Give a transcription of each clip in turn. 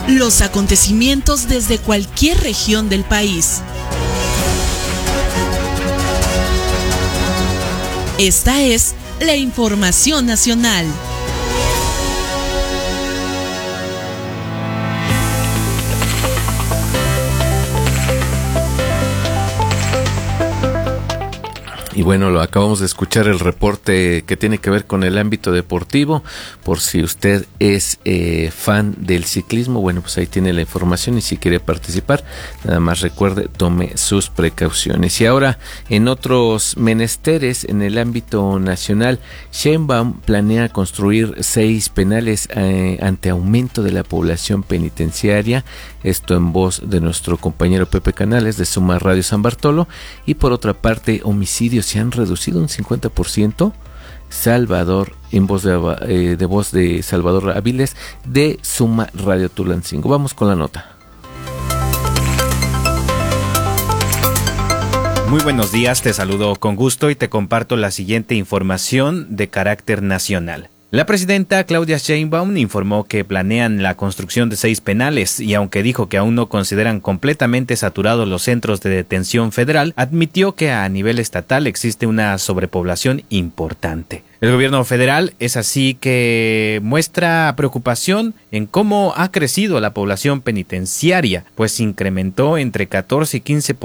los acontecimientos desde cualquier región del país. Esta es la información nacional. Y bueno, lo acabamos de escuchar, el reporte que tiene que ver con el ámbito deportivo. Por si usted es fan del ciclismo, bueno, pues ahí tiene la información, y si quiere participar, nada más recuerde, tome sus precauciones. Y ahora, en otros menesteres, en el ámbito nacional, Sheinbaum planea construir 6 penales ante aumento de la población penitenciaria. Esto en voz de nuestro compañero Pepe Canales de Suma Radio San Bartolo. Y por otra parte, homicidios se han reducido un 50%. Salvador, en voz de Salvador Aviles de Suma Radio Tulancingo. Vamos con la nota. Muy buenos días, te saludo con gusto y te comparto la siguiente información de carácter nacional. La presidenta Claudia Sheinbaum informó que planean la construcción de 6 penales y aunque dijo que aún no consideran completamente saturados los centros de detención federal, admitió que a nivel estatal existe una sobrepoblación importante. El gobierno federal es así que muestra preocupación en cómo ha crecido la población penitenciaria, pues incrementó entre 14 y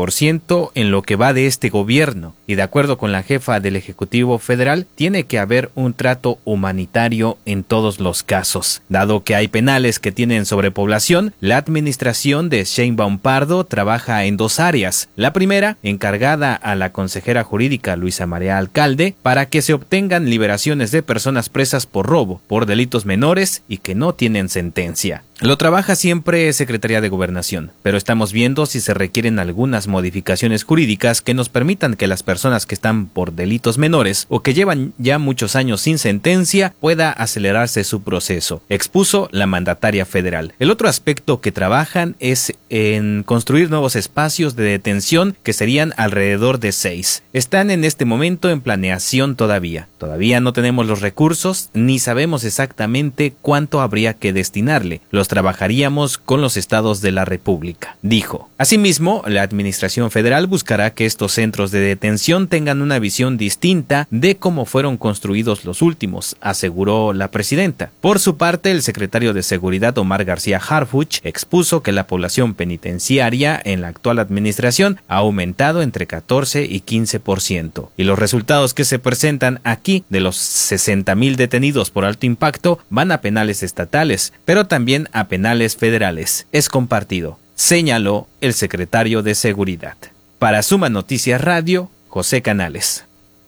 15% en lo que va de este gobierno. Y de acuerdo con la jefa del Ejecutivo Federal, tiene que haber un trato humanitario en todos los casos. Dado que hay penales que tienen sobrepoblación, la administración de Sheinbaum Pardo trabaja en 2 áreas. La primera, encargada a la consejera jurídica Luisa María Alcalde, para que se obtengan liberaciones de personas presas por robo, por delitos menores y que no tienen sentencia. Lo trabaja siempre Secretaría de Gobernación, pero estamos viendo si se requieren algunas modificaciones jurídicas que nos permitan que las personas que están por delitos menores o que llevan ya muchos años sin sentencia pueda acelerarse su proceso, expuso la mandataria federal. El otro aspecto que trabajan es en construir nuevos espacios de detención, que serían alrededor de 6. Están en este momento en planeación todavía. Todavía no tenemos los recursos ni sabemos exactamente cuánto habría que destinarle. Los trabajaríamos con los estados de la República, dijo. Asimismo, la administración federal buscará que estos centros de detención tengan una visión distinta de cómo fueron construidos los últimos, aseguró la presidenta. Por su parte, el secretario de Seguridad Omar García Harfuch expuso que la población penitenciaria en la actual administración ha aumentado entre 14 y 15%, y los resultados que se presentan aquí de los 60,000 detenidos por alto impacto van a penales estatales, pero también a penales federales. Es compartido, señaló el secretario de Seguridad. Para Suma Noticias Radio, José Canales.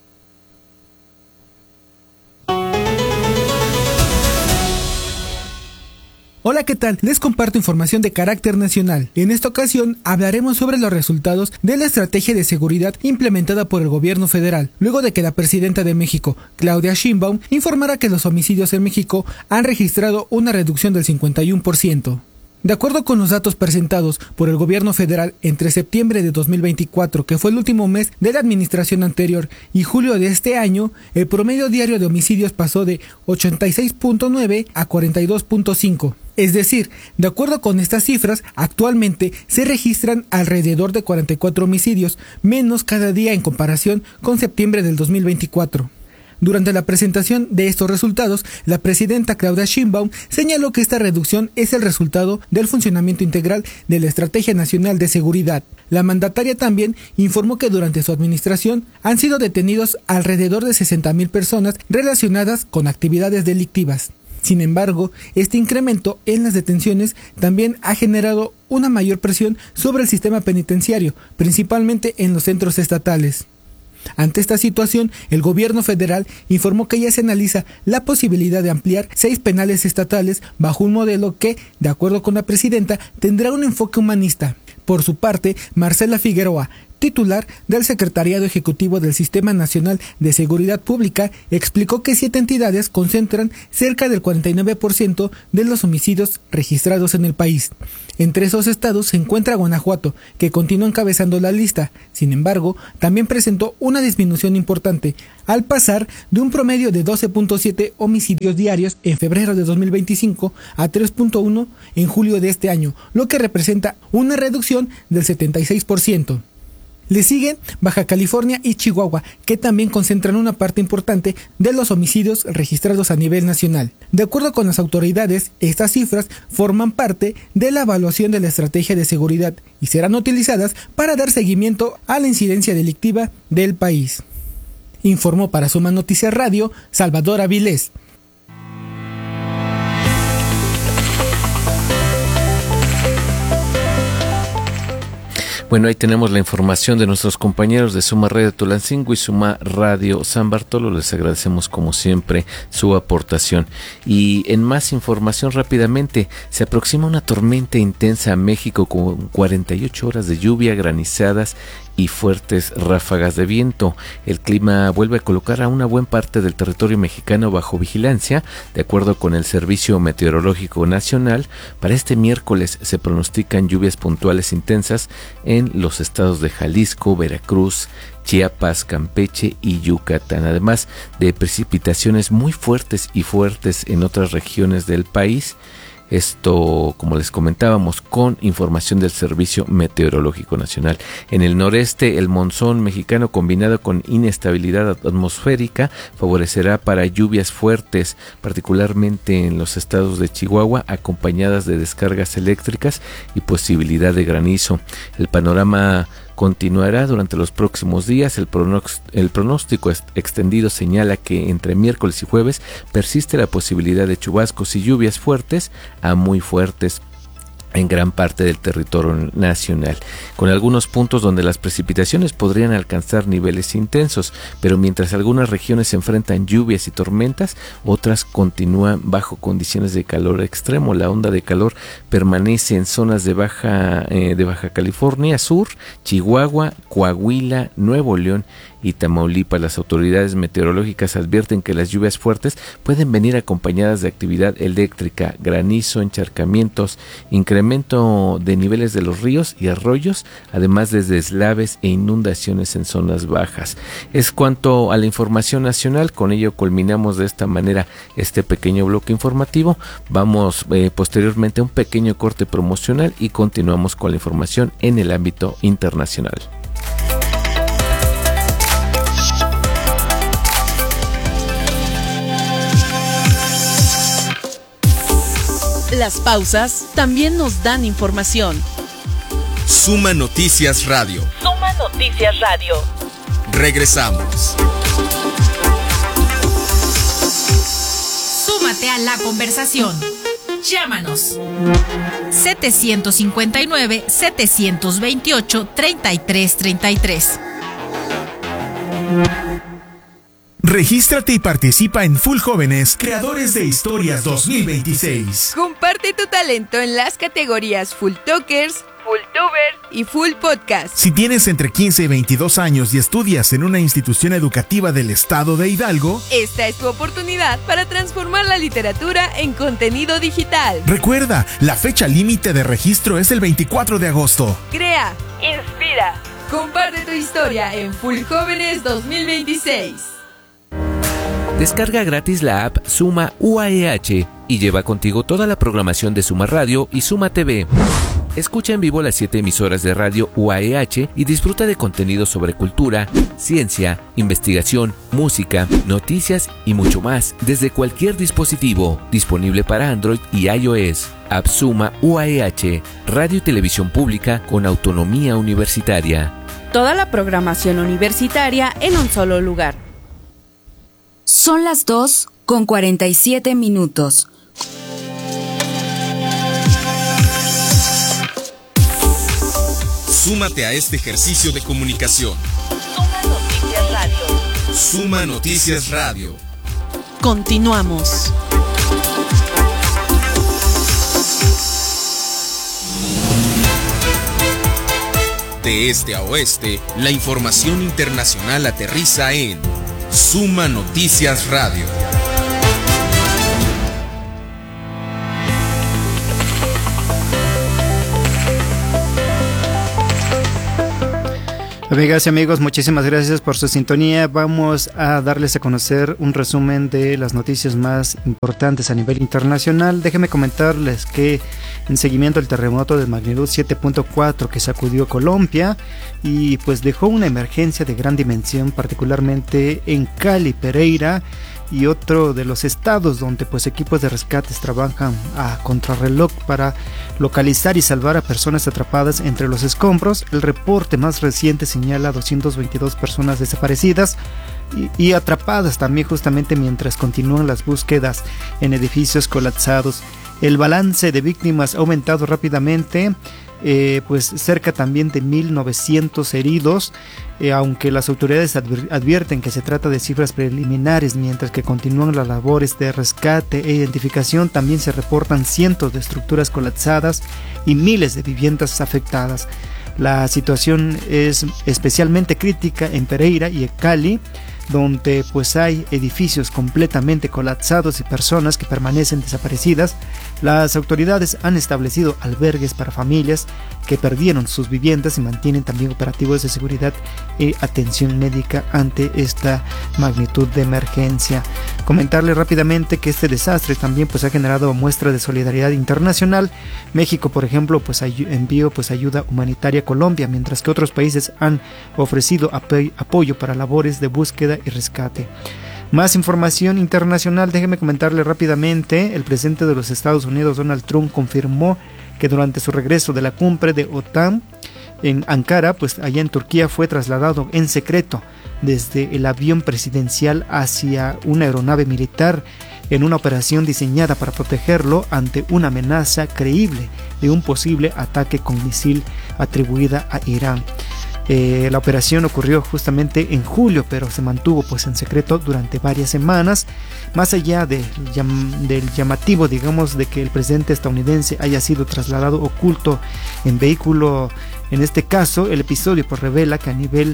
Hola, ¿qué tal? Les comparto información de carácter nacional. En esta ocasión hablaremos sobre los resultados de la estrategia de seguridad implementada por el gobierno federal, luego de que la presidenta de México, Claudia Sheinbaum, informara que los homicidios en México han registrado una reducción del 51%. De acuerdo con los datos presentados por el gobierno federal entre septiembre de 2024, que fue el último mes de la administración anterior, y julio de este año, el promedio diario de homicidios pasó de 86.9 a 42.5. Es decir, de acuerdo con estas cifras, actualmente se registran alrededor de 44 homicidios, menos cada día en comparación con septiembre del 2024. Durante la presentación de estos resultados, la presidenta Claudia Sheinbaum señaló que esta reducción es el resultado del funcionamiento integral de la Estrategia Nacional de Seguridad. La mandataria también informó que durante su administración han sido detenidos alrededor de 60,000 personas relacionadas con actividades delictivas. Sin embargo, este incremento en las detenciones también ha generado una mayor presión sobre el sistema penitenciario, principalmente en los centros estatales. Ante esta situación, el gobierno federal informó que ya se analiza la posibilidad de ampliar 6 penales estatales bajo un modelo que, de acuerdo con la presidenta, tendrá un enfoque humanista. Por su parte, Marcela Figueroa, titular del Secretariado Ejecutivo del Sistema Nacional de Seguridad Pública, explicó que 7 entidades concentran cerca del 49% de los homicidios registrados en el país. Entre esos estados se encuentra Guanajuato, que continúa encabezando la lista. Sin embargo, también presentó una disminución importante, al pasar de un promedio de 12.7 homicidios diarios en febrero de 2025 a 3.1 en julio de este año, lo que representa una reducción del 76%. Le siguen Baja California y Chihuahua, que también concentran una parte importante de los homicidios registrados a nivel nacional. De acuerdo con las autoridades, estas cifras forman parte de la evaluación de la estrategia de seguridad y serán utilizadas para dar seguimiento a la incidencia delictiva del país. Informó para Suma Noticias Radio, Salvador Avilés. Bueno, ahí tenemos la información de nuestros compañeros de Suma Radio Tulancingo y Suma Radio San Bartolo. Les agradecemos como siempre su aportación. Y en más información rápidamente, se aproxima una tormenta intensa a México con 48 horas de lluvia, granizadas y fuertes ráfagas de viento. El clima vuelve a colocar a una buena parte del territorio mexicano bajo vigilancia. De acuerdo con el Servicio Meteorológico Nacional, para este miércoles se pronostican lluvias puntuales intensas en los estados de Jalisco, Veracruz, Chiapas, Campeche y Yucatán, además de precipitaciones muy fuertes en otras regiones del país. Esto, como les comentábamos, con información del Servicio Meteorológico Nacional. En el noreste, el monzón mexicano combinado con inestabilidad atmosférica favorecerá para lluvias fuertes, particularmente en los estados de Chihuahua, acompañadas de descargas eléctricas y posibilidad de granizo. El panorama continuará durante los próximos días. El pronóstico extendido señala que entre miércoles y jueves persiste la posibilidad de chubascos y lluvias fuertes a muy fuertes en gran parte del territorio nacional, con algunos puntos donde las precipitaciones podrían alcanzar niveles intensos, pero mientras algunas regiones enfrentan lluvias y tormentas, otras continúan bajo condiciones de calor extremo. La onda de calor permanece en zonas de Baja California Sur, Chihuahua, Coahuila, Nuevo León y Tamaulipas. Las autoridades meteorológicas advierten que las lluvias fuertes pueden venir acompañadas de actividad eléctrica, granizo, encharcamientos, incremento de niveles de los ríos y arroyos, además de deslaves e inundaciones en zonas bajas. Es cuanto a la información nacional. Con ello culminamos de esta manera este pequeño bloque informativo. Vamos posteriormente a un pequeño corte promocional y continuamos con la información en el ámbito internacional. Las pausas también nos dan información. Suma Noticias Radio. Suma Noticias Radio. Regresamos. Súmate a la conversación. Llámanos. 759-728-3333. Regístrate y participa en Full Jóvenes, Creadores de Historias 2026. Comparte tu talento en las categorías Full Talkers, Full Tuber y Full Podcast. Si tienes entre 15 y 22 años y estudias en una institución educativa del estado de Hidalgo, esta es tu oportunidad para transformar la literatura en contenido digital. Recuerda, la fecha límite de registro es el 24 de agosto. Crea, inspira, comparte tu historia en Full Jóvenes 2026. Descarga gratis la app Suma UAEH y lleva contigo toda la programación de Suma Radio y Suma TV. Escucha en vivo las 7 emisoras de radio UAEH y disfruta de contenido sobre cultura, ciencia, investigación, música, noticias y mucho más desde cualquier dispositivo, disponible para Android y iOS. App Suma UAEH, radio y televisión pública con autonomía universitaria. Toda la programación universitaria en un solo lugar. Son las 2:47. Súmate a este ejercicio de comunicación. Suma Noticias Radio. Suma Noticias Radio. Continuamos. De este a oeste, la información internacional aterriza en Suma Noticias Radio. Amigas y amigos, muchísimas gracias por su sintonía. Vamos a darles a conocer un resumen de las noticias más importantes a nivel internacional. Déjenme comentarles que en seguimiento al terremoto de magnitud 7.4 que sacudió Colombia y pues dejó una emergencia de gran dimensión, particularmente en Cali, Pereira y otro de los estados donde pues equipos de rescates trabajan a contrarreloj para localizar y salvar a personas atrapadas entre los escombros. El reporte más reciente señala 222 personas desaparecidas y atrapadas también justamente mientras continúan las búsquedas en edificios colapsados. El balance de víctimas ha aumentado rápidamente, pues cerca también de 1.900 heridos, aunque las autoridades advierten que se trata de cifras preliminares. Mientras que continúan las labores de rescate e identificación, también se reportan cientos de estructuras colapsadas y miles de viviendas afectadas. La situación es especialmente crítica en Pereira y en Cali, donde pues hay edificios completamente colapsados y personas que permanecen desaparecidas. Las autoridades han establecido albergues para familias que perdieron sus viviendas y mantienen también operativos de seguridad y atención médica ante esta magnitud de emergencia. Comentarles rápidamente que este desastre también pues ha generado muestras de solidaridad internacional. México, por ejemplo, pues envió pues ayuda humanitaria a Colombia, mientras que otros países han ofrecido apoyo para labores de búsqueda y rescate. Más información internacional, déjeme comentarle rápidamente. El presidente de los Estados Unidos, Donald Trump, confirmó que durante su regreso de la cumbre de OTAN en Ankara, pues allá en Turquía, fue trasladado en secreto desde el avión presidencial hacia una aeronave militar en una operación diseñada para protegerlo ante una amenaza creíble de un posible ataque con misil atribuida a Irán. La operación ocurrió justamente en julio, pero se mantuvo pues en secreto durante varias semanas. Más allá del llamativo, digamos, de que el presidente estadounidense haya sido trasladado oculto en vehículo, en este caso el episodio pues revela que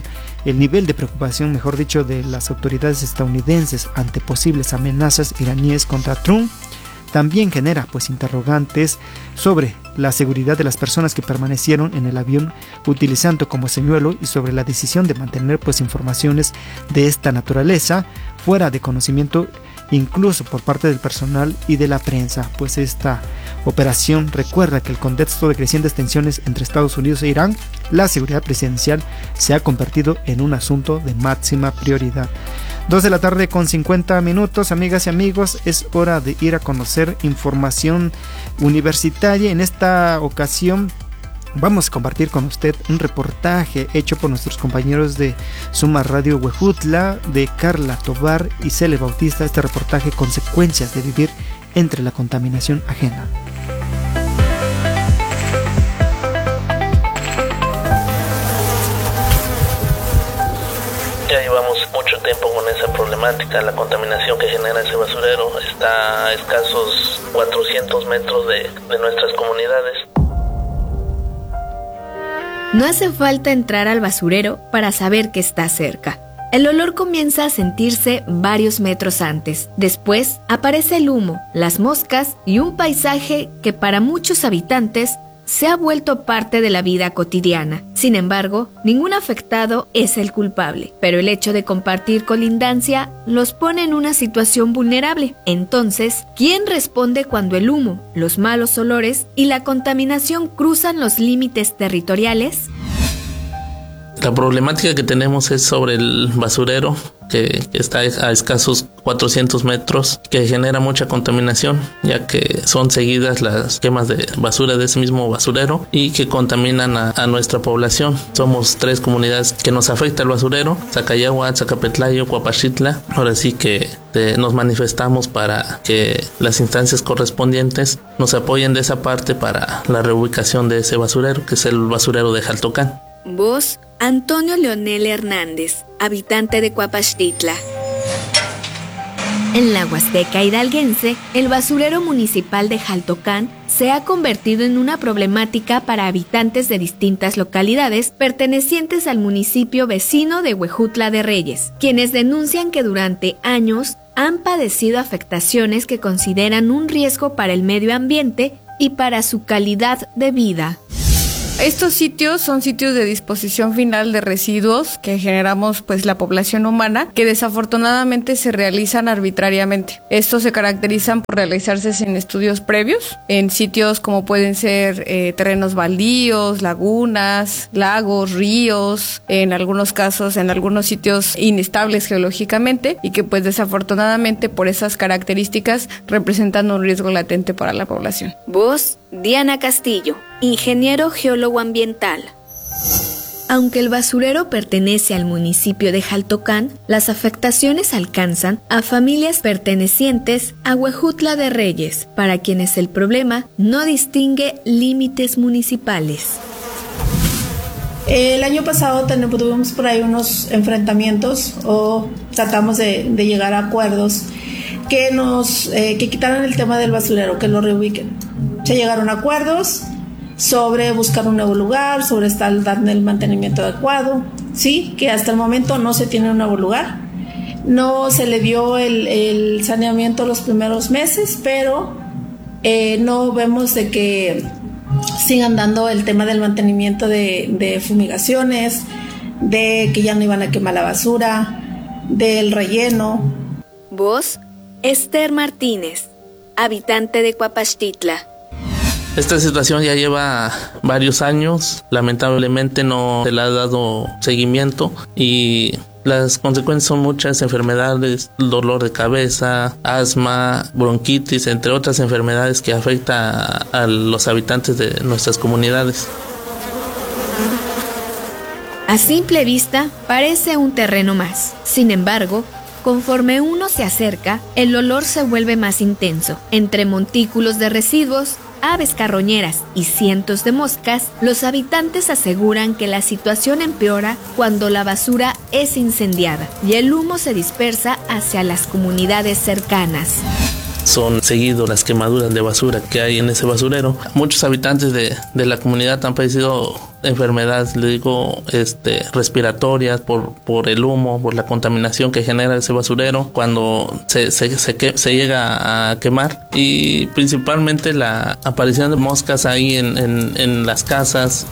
el nivel de preocupación, mejor dicho, de las autoridades estadounidenses ante posibles amenazas iraníes contra Trump también genera pues interrogantes sobre la seguridad de las personas que permanecieron en el avión utilizando como señuelo y sobre la decisión de mantener pues informaciones de esta naturaleza fuera de conocimiento incluso por parte del personal y de la prensa. Pues esta operación recuerda que el contexto de crecientes tensiones entre Estados Unidos e Irán, la seguridad presidencial se ha convertido en un asunto de máxima prioridad. 2:50 p.m, amigas y amigos, es hora de ir a conocer información universitaria. En esta ocasión vamos a compartir con usted un reportaje hecho por nuestros compañeros de Suma Radio Huejutla, de Carla Tobar y Cele Bautista. Este reportaje, consecuencias de vivir entre la contaminación ajena. Ya llevamos mucho tiempo con esa problemática. La contaminación que genera ese basurero está a escasos 400 metros de nuestras comunidades. No hace falta entrar al basurero para saber que está cerca. El olor comienza a sentirse varios metros antes. Después aparece el humo, las moscas y un paisaje que para muchos habitantes se ha vuelto parte de la vida cotidiana. Sin embargo, ningún afectado es el culpable, pero el hecho de compartir colindancia los pone en una situación vulnerable. Entonces, ¿quién responde cuando el humo, los malos olores y la contaminación cruzan los límites territoriales? La problemática que tenemos es sobre el basurero, que está a escasos 400 metros, que genera mucha contaminación, ya que son seguidas las quemas de basura de ese mismo basurero y que contaminan a nuestra población. Somos 3 comunidades que nos afecta el basurero: Zacayagua, Zacapetlayo, Cuapachitla. Ahora sí que nos manifestamos para que las instancias correspondientes nos apoyen de esa parte para la reubicación de ese basurero, que es el basurero de Jaltocán. Voz: Antonio Leonel Hernández, habitante de Cuapachitla. En la Huasteca hidalguense, el basurero municipal de Jaltocán se ha convertido en una problemática para habitantes de distintas localidades pertenecientes al municipio vecino de Huejutla de Reyes, quienes denuncian que durante años han padecido afectaciones que consideran un riesgo para el medio ambiente y para su calidad de vida. Estos sitios son sitios de disposición final de residuos que generamos pues la población humana, que desafortunadamente se realizan arbitrariamente. Estos se caracterizan por realizarse sin estudios previos en sitios como pueden ser terrenos baldíos, lagunas, lagos, ríos, en algunos casos en algunos sitios inestables geológicamente y que pues desafortunadamente por esas características representan un riesgo latente para la población. Voz: Diana Castillo, ingeniero geólogo ambiental. Aunque el basurero pertenece al municipio de Jaltocán, las afectaciones alcanzan a familias pertenecientes a Huejutla de Reyes, para quienes el problema no distingue límites municipales. El año pasado tuvimos por ahí unos enfrentamientos o tratamos de llegar a acuerdos que quitaran el tema del basurero, que lo reubiquen. Se llegaron a acuerdos sobre buscar un nuevo lugar, sobre darle el mantenimiento adecuado, sí, que hasta el momento no se tiene un nuevo lugar. No se le dio el saneamiento los primeros meses, pero no vemos de que sigan dando el tema del mantenimiento de fumigaciones, de que ya no iban a quemar la basura, del relleno. Voz: Esther Martínez, habitante de Cuapachtitla. Esta situación ya lleva varios años, lamentablemente no se le ha dado seguimiento y las consecuencias son muchas enfermedades, dolor de cabeza, asma, bronquitis, entre otras enfermedades que afectan a los habitantes de nuestras comunidades. A simple vista parece un terreno más, sin embargo, conforme uno se acerca, el olor se vuelve más intenso. Entre montículos de residuos, aves carroñeras y cientos de moscas, los habitantes aseguran que la situación empeora cuando la basura es incendiada y el humo se dispersa hacia las comunidades cercanas. Son seguido las quemaduras de basura que hay en ese basurero. Muchos habitantes de la comunidad han padecido enfermedades, respiratorias por el humo, por la contaminación que genera ese basurero cuando se llega a quemar, y principalmente la aparición de moscas ahí en las casas.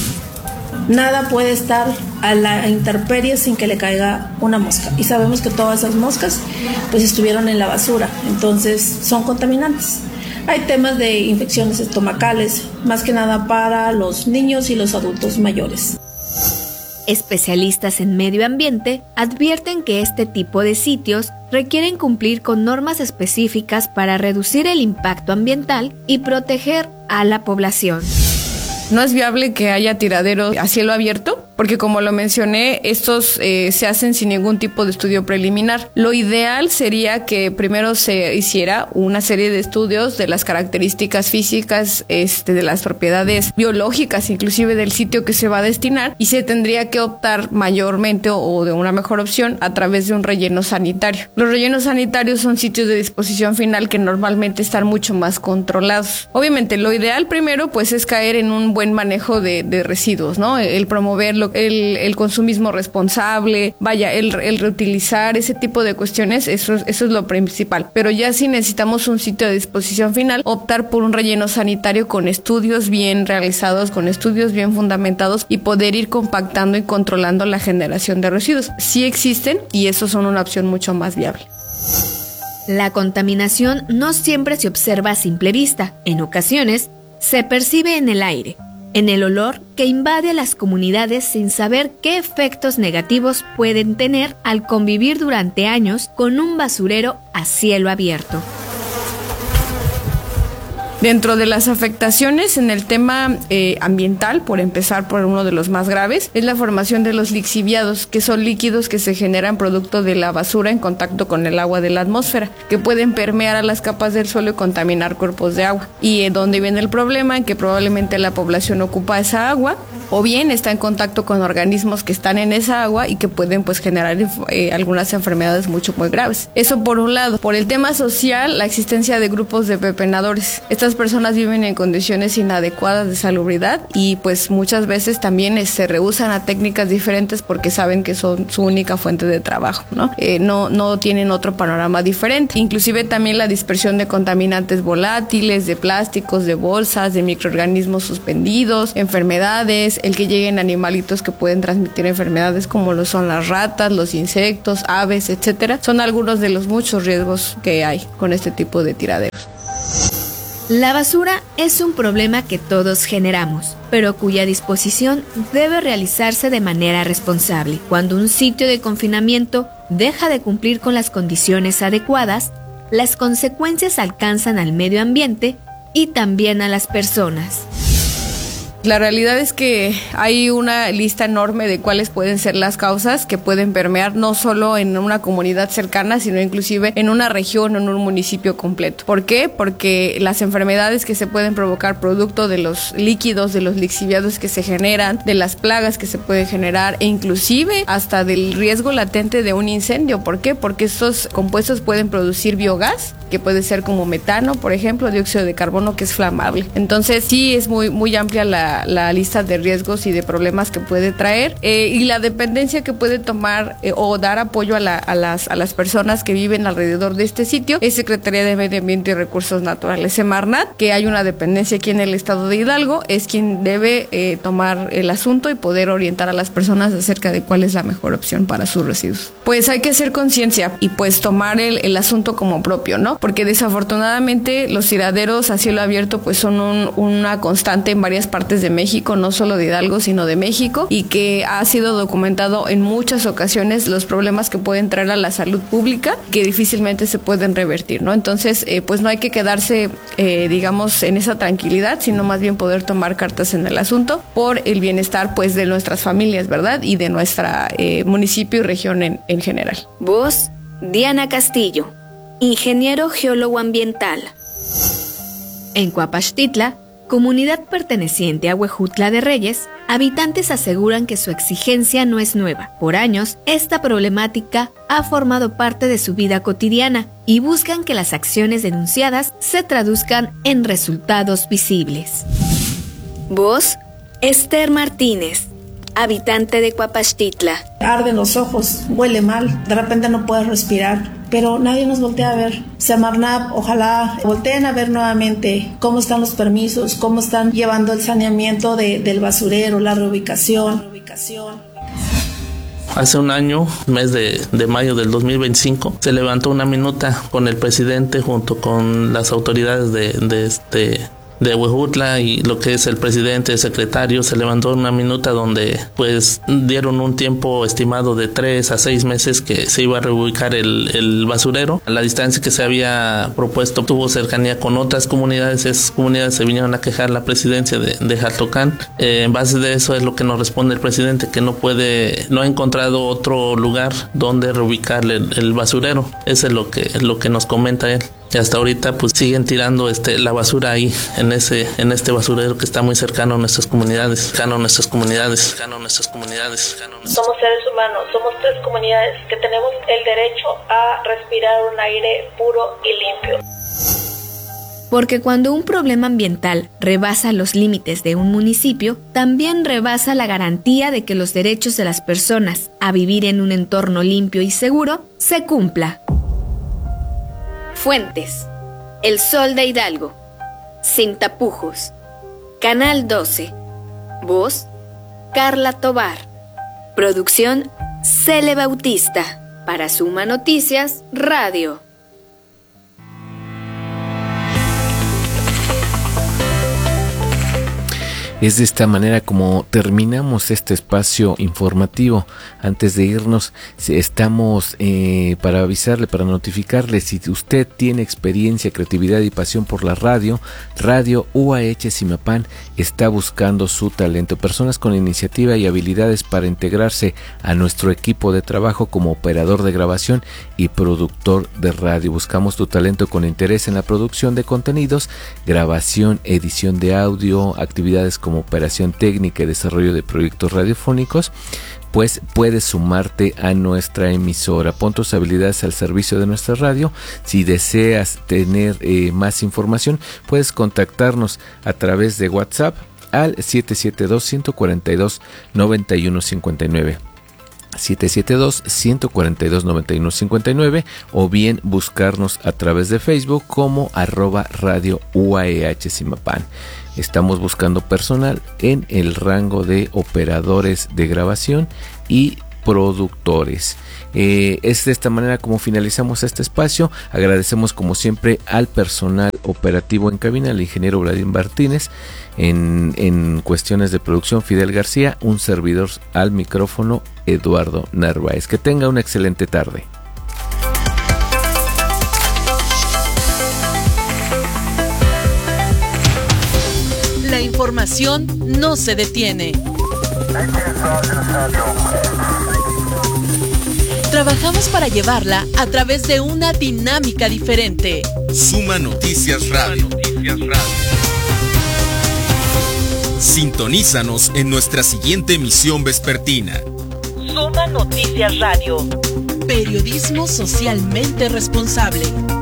Nada puede estar a la intemperie sin que le caiga una mosca. Y sabemos que todas esas moscas pues estuvieron en la basura, entonces son contaminantes. Hay temas de infecciones estomacales, más que nada para los niños y los adultos mayores. Especialistas en medio ambiente advierten que este tipo de sitios requieren cumplir con normas específicas para reducir el impacto ambiental y proteger a la población. No es viable que haya tiraderos a cielo abierto, porque como lo mencioné, estos se hacen sin ningún tipo de estudio preliminar. Lo ideal sería que primero se hiciera una serie de estudios de las características físicas, de las propiedades biológicas, inclusive del sitio que se va a destinar, y se tendría que optar mayormente o de una mejor opción a través de un relleno sanitario. Los rellenos sanitarios son sitios de disposición final que normalmente están mucho más controlados. Obviamente, lo ideal primero pues es caer en un buen manejo de residuos, ¿no? El promover el consumismo responsable, el reutilizar, ese tipo de cuestiones, eso es lo principal. Pero ya si necesitamos un sitio de disposición final, optar por un relleno sanitario con estudios bien realizados, con estudios bien fundamentados y poder ir compactando y controlando la generación de residuos. Sí existen y esos son una opción mucho más viable. La contaminación no siempre se observa a simple vista. En ocasiones, se percibe en el aire, en el olor que invade a las comunidades sin saber qué efectos negativos pueden tener al convivir durante años con un basurero a cielo abierto. Dentro de las afectaciones en el tema ambiental, por empezar por uno de los más graves, es la formación de los lixiviados, que son líquidos que se generan producto de la basura en contacto con el agua de la atmósfera, que pueden permear a las capas del suelo y contaminar cuerpos de agua. Y donde viene el problema, en que probablemente la población ocupa esa agua o bien está en contacto con organismos que están en esa agua y que pueden pues generar algunas enfermedades muy graves. Eso por un lado. Por el tema social, la existencia de grupos de pepenadores. Estas personas viven en condiciones inadecuadas de salubridad y pues muchas veces también se rehúsan a técnicas diferentes porque saben que son su única fuente de trabajo, ¿no? No tienen otro panorama diferente. Inclusive también la dispersión de contaminantes volátiles, de plásticos, de bolsas, de microorganismos suspendidos, enfermedades, el que lleguen animalitos que pueden transmitir enfermedades como lo son las ratas, los insectos, aves, etcétera, son algunos de los muchos riesgos que hay con este tipo de tiraderos. La basura es un problema que todos generamos, pero cuya disposición debe realizarse de manera responsable. Cuando un sitio de confinamiento deja de cumplir con las condiciones adecuadas, las consecuencias alcanzan al medio ambiente y también a las personas. La realidad es que hay una lista enorme de cuáles pueden ser las causas que pueden permear no solo en una comunidad cercana, sino inclusive en una región o en un municipio completo. ¿Por qué? Porque las enfermedades que se pueden provocar producto de los líquidos, de los lixiviados que se generan, de las plagas que se pueden generar e inclusive hasta del riesgo latente de un incendio. ¿Por qué? Porque estos compuestos pueden producir biogás, que puede ser como metano, por ejemplo, dióxido de carbono, que es flamable. Entonces sí es muy amplia la lista de riesgos y de problemas que puede traer y la dependencia que puede tomar o dar apoyo a las personas que viven alrededor de este sitio es Secretaría de Medio Ambiente y Recursos Naturales, Semarnat, que hay una dependencia aquí en el estado de Hidalgo, es quien debe tomar el asunto y poder orientar a las personas acerca de cuál es la mejor opción para sus residuos. Pues hay que hacer conciencia y pues tomar el asunto como propio, ¿no? Porque desafortunadamente los tiraderos a cielo abierto pues son una constante en varias partes de México, no solo de Hidalgo, sino de México, y que ha sido documentado en muchas ocasiones los problemas que pueden traer a la salud pública, que difícilmente se pueden revertir, ¿no? Entonces, pues no hay que quedarse, digamos, en esa tranquilidad, sino más bien poder tomar cartas en el asunto por el bienestar, pues, de nuestras familias, ¿verdad? Y de nuestra municipio y región en general. Voz, Diana Castillo, ingeniero geólogo ambiental. En Cuapachtitla, comunidad perteneciente a Huejutla de Reyes, habitantes aseguran que su exigencia no es nueva. Por años, esta problemática ha formado parte de su vida cotidiana y buscan que las acciones denunciadas se traduzcan en resultados visibles. Voz, Esther Martínez, habitante de Cuapachtitla. Arden los ojos, huele mal, de repente no puedes respirar, pero nadie nos voltea a ver. Semarnat, ojalá volteen a ver nuevamente cómo están los permisos, cómo están llevando el saneamiento del basurero, la reubicación. Hace un año, mes de mayo del 2025, se levantó una minuta con el presidente junto con las autoridades de Huejutla y lo que es el presidente, el secretario. Se levantó una minuta donde pues dieron un tiempo estimado de 3 a 6 meses que se iba a reubicar el basurero. A la distancia que se había propuesto tuvo cercanía con otras comunidades. Esas comunidades se vinieron a quejar la presidencia de Jaltocán. En base de eso es lo que nos responde el presidente, que no ha encontrado otro lugar donde reubicar el basurero. Eso es lo que nos comenta él. Y hasta ahorita pues siguen tirando la basura ahí en este basurero que está muy cercano a nuestras comunidades, Somos seres humanos, somos 3 comunidades que tenemos el derecho a respirar un aire puro y limpio. Porque cuando un problema ambiental rebasa los límites de un municipio, también rebasa la garantía de que los derechos de las personas a vivir en un entorno limpio y seguro se cumpla. Fuentes: El Sol de Hidalgo, Sin Tapujos, Canal 12, Voz, Carla Tobar, Producción, Cele Bautista, para Suma Noticias Radio. Es de esta manera como terminamos este espacio informativo. Antes de irnos, estamos para avisarle, para notificarle, si usted tiene experiencia, creatividad y pasión por la Radio UAH Zimapán está buscando su talento. Personas con iniciativa y habilidades para integrarse a nuestro equipo de trabajo como operador de grabación y productor de radio. Buscamos tu talento con interés en la producción de contenidos, grabación, edición de audio, actividades como como operación técnica y desarrollo de proyectos radiofónicos, pues puedes sumarte a nuestra emisora. Pon tus habilidades al servicio de nuestra radio. Si deseas tener más información, puedes contactarnos a través de WhatsApp al 772-142-9159. 772-142-9159 o bien buscarnos a través de Facebook como @Radio UAEH Zimapán. Estamos buscando personal en el rango de operadores de grabación y productores. Es de esta manera como finalizamos este espacio. Agradecemos como siempre al personal operativo en cabina, al ingeniero Vladimir Martínez, en cuestiones de producción Fidel García, un servidor al micrófono Eduardo Narváez. Que tenga una excelente tarde. La información no se detiene. Trabajamos para llevarla a través de una dinámica diferente. Suma Noticias Radio. Sintonízanos en nuestra siguiente emisión vespertina. Suma Noticias Radio. Periodismo socialmente responsable.